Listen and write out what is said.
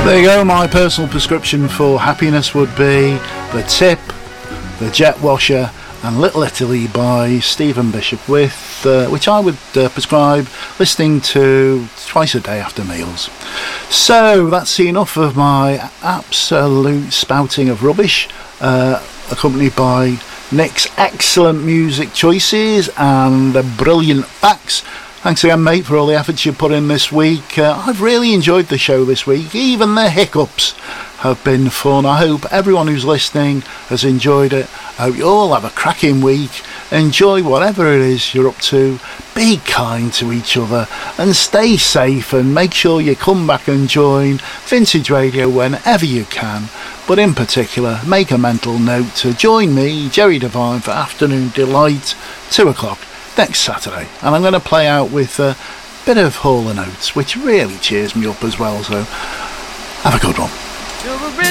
There you go, my personal prescription for happiness would be The Tip, The Jet Washer and Little Italy by Stephen Bishop, which I would prescribe listening to twice a day after meals. So that's enough of my absolute spouting of rubbish, accompanied by Nick's excellent music choices and brilliant facts. Thanks again, mate, for all the efforts you put in this week. I've really enjoyed the show this week. Even the hiccups have been fun. I hope everyone who's listening has enjoyed it. I hope you all have a cracking week. Enjoy whatever it is you're up to. Be kind to each other and stay safe, and make sure you come back and join Vintage Radio whenever you can. But in particular, make a mental note to join me, Jerry Devine, for Afternoon Delight, 2 o'clock. Next Saturday, and I'm going to play out with a bit of Hall & Oates, which really cheers me up as well, so have a good one.